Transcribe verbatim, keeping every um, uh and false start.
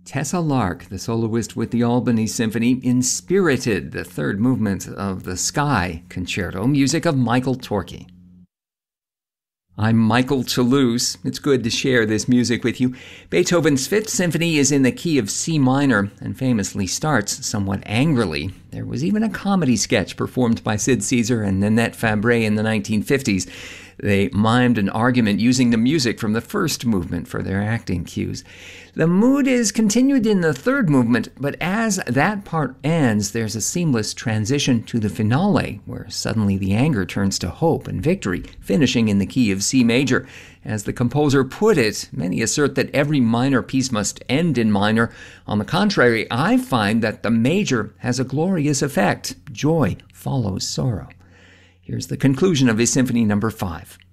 Tessa Lark, the soloist with the Albany Symphony, Inspirited, the third movement of the Sky Concerto, music of Michael Torke. I'm Michael Toulouse. It's good to share this music with you. Beethoven's Fifth Symphony is in the key of C minor and famously starts somewhat angrily. There was even a comedy sketch performed by Sid Caesar and Nanette Fabray in the nineteen fifties. They mimed an argument using the music from the first movement for their acting cues. The mood is continued in the third movement, but as that part ends, there's a seamless transition to the finale, where suddenly the anger turns to hope and victory, finishing in the key of C major. As the composer put it, many assert that every minor piece must end in minor. On the contrary, I find that the major has a glorious effect. Joy follows sorrow. Here's the conclusion of his Symphony Number five.